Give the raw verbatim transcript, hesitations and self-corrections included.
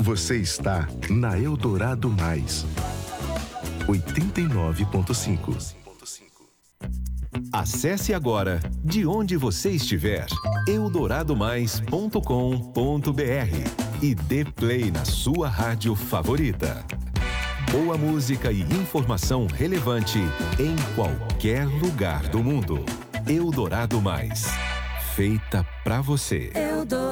Você está na Eldorado Mais, oitenta e nove ponto cinco. Acesse agora, de onde você estiver, eldorado mais ponto com ponto br e dê play na sua rádio favorita. Boa música e informação relevante em qualquer lugar do mundo. Eldorado Mais, feita pra você. Eldorado.